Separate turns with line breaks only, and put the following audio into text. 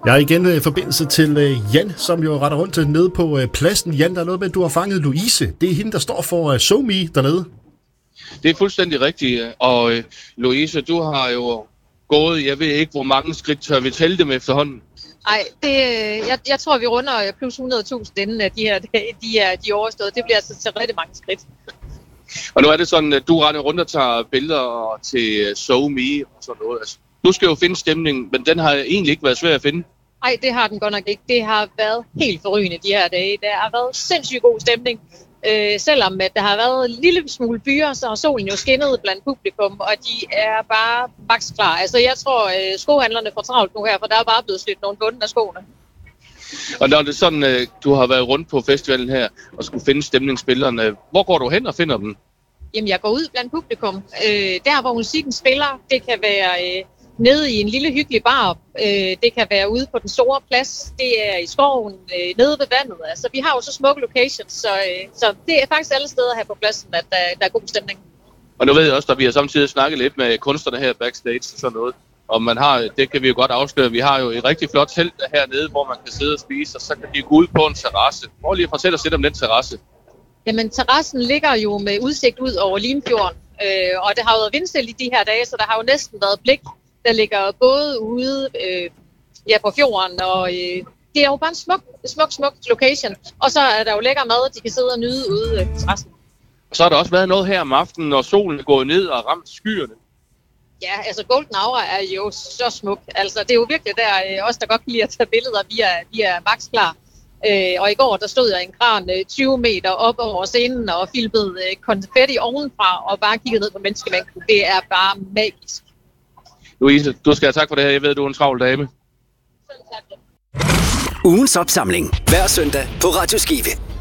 Jeg har igen forbindelse til Jan, som jo retter rundt nede på pladsen. Jan, der er noget med, at du har fanget Louise. Det er hende, der står for SoMe dernede.
Det er fuldstændig rigtigt, og Louise, du har jo gået, jeg ved ikke, hvor mange skridt tør vi tælle dem efterhånden.
Nej, jeg tror, vi runder plus 100.000 inden at de er overstået. Det bliver altså til rigtig mange skridt.
Og nu er det sådan, at du render rundt og tager billeder til SoMe og sådan noget. Altså, du skal jo finde stemningen, men den har egentlig ikke været svær at finde.
Nej, det har den godt nok ikke. Det har været helt forrygende de her dage. Der har været sindssygt god stemning. Selvom at der har været en lille smule byer, så har solen jo skinnet blandt publikum, og de er bare maks klar. Altså jeg tror, skohandlerne får travlt nu her, for der er bare blevet slidt nogle bunden af skoene.
Og når det er sådan, du har været rundt på festivalen her og skulle finde stemningsspillerne, hvor går du hen og finder dem?
Jamen jeg går ud blandt publikum. Der hvor musikken spiller, det kan være nede i en lille hyggelig bar. Det kan være ude på den store plads. Det er i skoven, nede ved vandet. Altså, vi har jo så smukke locations, så det er faktisk alle steder her på pladsen, at der er god stemning.
Og nu ved jeg også, at vi har samtidig snakket lidt med kunstnerne her backstage og sådan noget. Og man har, det kan vi jo godt afsløre, vi har jo et rigtig flot telt hernede, hvor man kan sidde og spise, og så kan de gå ud på en terrasse. Prøv lige at fortælle os lidt om den terrasse.
Jamen, terrassen ligger jo med udsigt ud over Limfjorden, og det har jo været vindstille i de her dage, så der har jo næsten været blik. Der ligger både ude på fjorden, og det er jo bare en smuk location. Og så er der jo lækker mad, de kan sidde og nyde ude på terrassen.
Og så har der også været noget her om aftenen, når solen er gået ned og ramt skyerne.
Ja, altså Golden Hour er jo så smuk. Altså det er jo virkelig der, os der godt kan lide at tage billeder, vi er max klar. Og i går der stod jeg i en kran 20 meter op over scenen og filmede konfetti ovenfra og bare kiggede ned på menneskemængden. Det er bare magisk.
Louise, du skal have tak for det her. Jeg ved, du er en travl dame.
Ugens opsamling hver søndag på Radio Skive.